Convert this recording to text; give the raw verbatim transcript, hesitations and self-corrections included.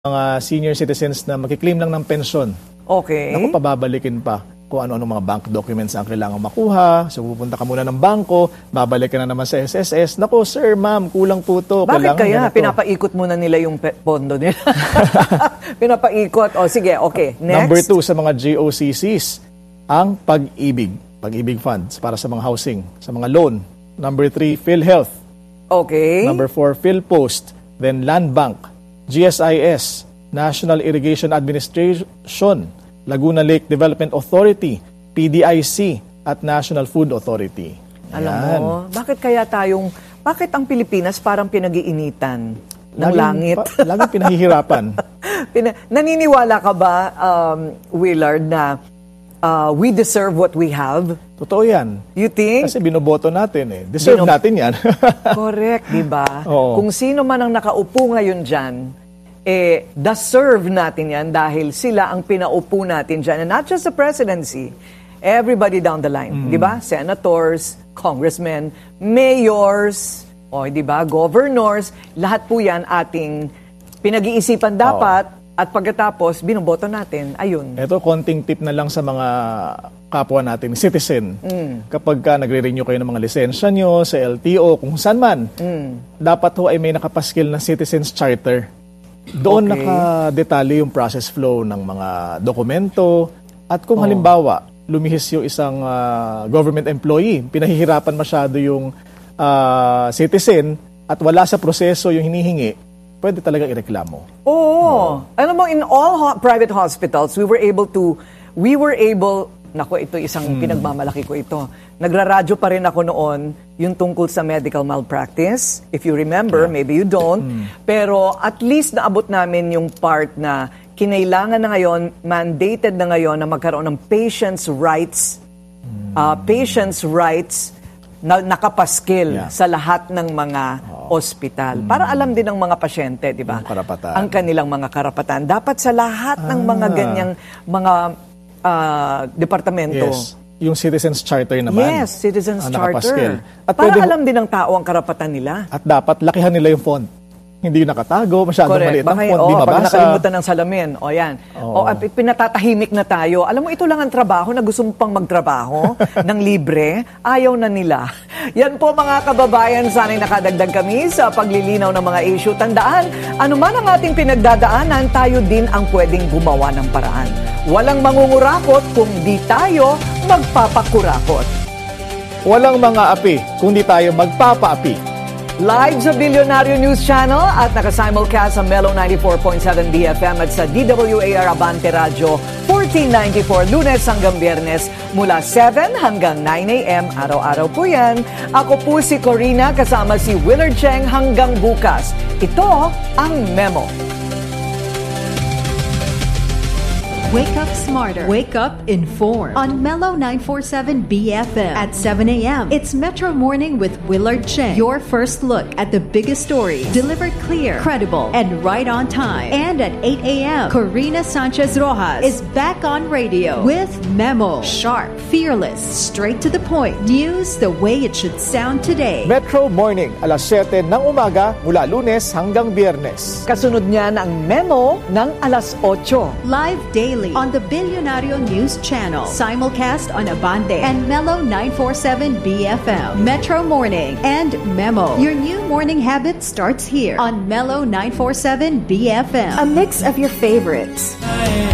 mga senior citizens na magkiklaim lang ng pensyon. Okay. Naku, pababalikin pa kung ano-ano mga bank documents ang kailangan makuha. So, pupunta ka muna ng bangko, babalik ka na naman sa S S S. Naku, sir, ma'am, kulang po to. Bakit Kailangan kaya? ganito. Pinapaikot muna nila yung pe- pondo nila. Pinapaikot. O, sige, okay. Next. Number two, sa mga G O C Cs, ang pag-ibig. Pag-ibig funds para sa mga housing, sa mga loan. Number three, PhilHealth. Okay. Number four, PhilPost. Then Land Bank, G S I S, National Irrigation Administration, Laguna Lake Development Authority, P D I C, at National Food Authority. Alam Ayan. mo, bakit kaya tayong, bakit ang Pilipinas parang pinag-iinitan ng Laging langit? Pa, laging pinahihirapan. Pina- naniniwala ka ba, um, Willard, na uh, we deserve what we have? Totoo yan. You think? Kasi binoboto natin eh. Deserve Bino- natin yan. Correct, di ba? Oo. Kung sino man ang nakaupo ngayon dyan, eh, deserve natin yan dahil sila ang pinaupo natin dyan. And not just the presidency, everybody down the line. Mm. Di ba? Senators, congressmen, mayors, o di ba, governors, lahat po yan ating pinag-iisipan dapat at pagkatapos, binoboto natin. Ayun. Ito, konting tip na lang sa mga kapwa natin, citizen. Mm. Kapag ka nagre-renew kayo ng mga lisensya nyo sa L T O, kung saan man, Mm. dapat ho ay may nakapaskil na Citizens Charter. Doon Okay. nakadetalye yung process flow ng mga dokumento. At kung halimbawa, lumihis yung isang ah, government employee, pinahihirapan masyado yung ah, citizen at wala sa proseso yung hinihingi, pwede talaga ireklamo. Oo. Alam mo, in all ho- private hospitals, we were able to, we were able, naku, ito isang pinagmamalaki ko ito. Nagraradyo pa rin ako noon yung tungkol sa medical malpractice. If you remember, maybe you don't. Pero at least naabot namin yung part na kinailangan na ngayon, mandated na ngayon na magkaroon ng patient's rights, uh, patient's rights na nakapaskil Yeah. sa lahat ng mga ospital. Para alam din ng mga pasyente, di ba? Yung karapatan. Ang kanilang mga karapatan. Dapat sa lahat ng mga ganyang mga ah, departamento. Yes. Yung Citizens Charter naman. Yes, Citizens ang Charter. nakapaskil. At Para pwede ho- alam din ng tao ang karapatan nila. At dapat lakihan nila yung font. Hindi yung nakatago, masyadong maliit ang Baka, font, oh, di pag mabasa. nakalimutan ng salamin, o yan. O, Oo. at pinatatahimik na tayo. Alam mo, ito lang ang trabaho na gusto mo pang magtrabaho ng libre. Ayaw na nila. Yan po mga kababayan, sana'y nakadagdag kami sa paglilinaw ng mga issue. Tandaan, ano man ang ating pinagdadaanan, tayo din ang pwedeng gumawa ng paraan. Walang mangungurakot kung di tayo magpapakurakot. Walang mga api, kung di tayo magpapaapi. Live sa Bilyonaryo News Channel at nakasimulcast sa Melo ninety-four point seven B F M at sa D W A R Abante Radio fourteen ninety-four Lunes hanggang Biyernes mula seven hanggang nine a m araw-araw po yan. Ako po si Corina kasama si Willard Cheng hanggang bukas. Ito ang Memo. Wake up smarter. Wake up informed. On Mellow nine forty-seven B F M at seven a m It's Metro Morning with Willard Cheng. Your first look at the biggest stories. Delivered clear, credible, and right on time. And at eight a m Corina Sanchez Rojas is back on radio with Memo. Sharp, fearless, straight to the point. News the way it should sound today. Metro Morning, alas siyete ng umaga mula Lunes hanggang Biyernes. Kasunod niyan ang Memo ng alas otso. Live daily on the Bilyonaryo News Channel. Simulcast on Abante and Mellow nine forty-seven B F M. Metro Morning and Memo. Your new morning habit starts here on Mellow nine forty-seven B F M. A mix of your favorites.